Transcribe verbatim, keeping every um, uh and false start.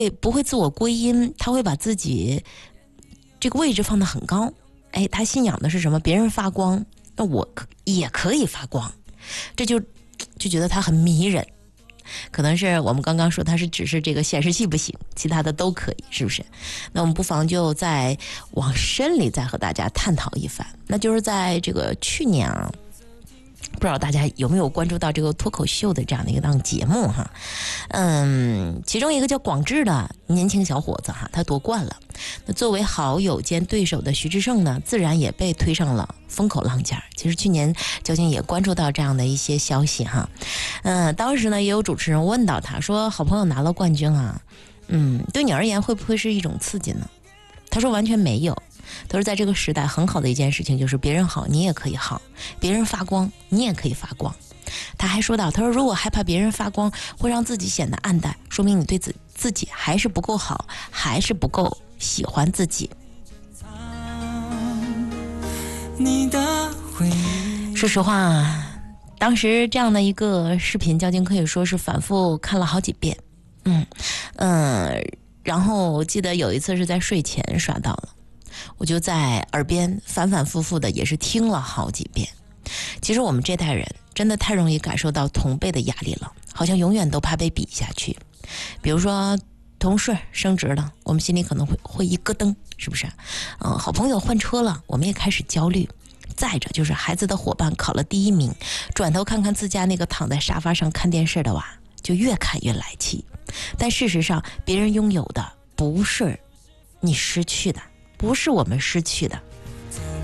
不会自我归因，他会把自己这个位置放得很高。哎，他信仰的是什么？别人发光，那我也可以发光，这就就觉得他很迷人。可能是我们刚刚说他是只是这个显示器不行，其他的都可以，是不是？那我们不妨就再往深里再和大家探讨一番。那就是在这个去年啊，不知道大家有没有关注到这个脱口秀的这样的一个档节目哈？嗯，其中一个叫广智的年轻小伙子哈，他夺冠了。那作为好友兼对手的徐志胜呢，自然也被推上了风口浪尖。其实去年交警也关注到这样的一些消息哈。嗯，当时呢也有主持人问到他说：“好朋友拿了冠军啊，嗯，对你而言会不会是一种刺激呢？”他说完全没有。他说在这个时代很好的一件事情就是别人好你也可以好，别人发光你也可以发光。他还说到，他说如果害怕别人发光会让自己显得暗淡，说明你对自自己还是不够好，还是不够喜欢自己。说实话，当时这样的一个视频，交警可以说是反复看了好几遍。嗯嗯，然后我记得有一次是在睡前刷到了，我就在耳边反反复复的也是听了好几遍。其实我们这代人真的太容易感受到同辈的压力了，好像永远都怕被比下去。比如说同事升职了，我们心里可能会会一咯噔，是不是？嗯，好朋友换车了，我们也开始焦虑。再者就是孩子的伙伴考了第一名，转头看看自家那个躺在沙发上看电视的娃，就越看越来气。但事实上，别人拥有的不是你失去的，不是我们失去的。